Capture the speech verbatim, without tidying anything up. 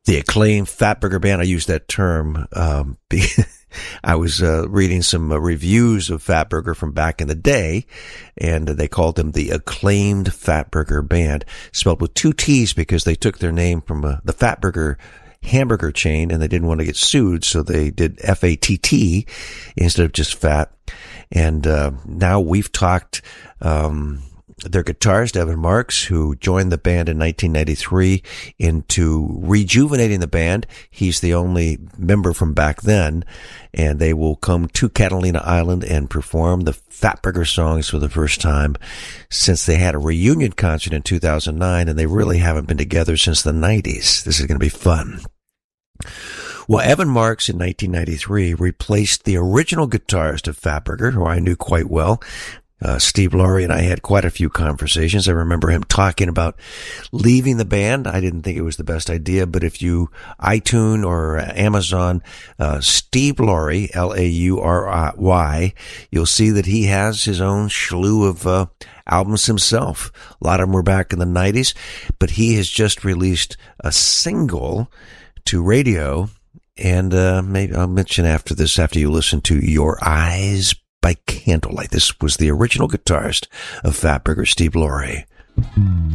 The acclaimed Fatburger Band. I use that term um, I was uh, reading some uh, reviews of Fatburger from back in the day, and they called them the acclaimed Fatburger Band, spelled with two T's because they took their name from uh, the Fatburger hamburger chain, and they didn't want to get sued, so they did F A T T instead of just Fat. And uh, now we've talked um their guitarist, Evan Marks, who joined the band in nineteen ninety-three, into rejuvenating the band. He's the only member from back then, and they will come to Catalina Island and perform the Fatburger songs for the first time since they had a reunion concert in two thousand nine, and they really haven't been together since the nineties. This is going to be fun. Well, Evan Marks in nineteen ninety-three replaced the original guitarist of Fatburger, who I knew quite well. Uh, Steve Laurie and I had quite a few conversations. I remember him talking about leaving the band. I didn't think it was the best idea, but if you iTunes or Amazon, uh, Steve Laurie, L A U R Y, you'll see that he has his own slew of, uh, albums himself. A lot of them were back in the nineties, but he has just released a single to radio, and, uh, maybe I'll mention after this, after you listen to Your Eyes by Candlelight. This was the original guitarist of Fatburger, Steve Laurie.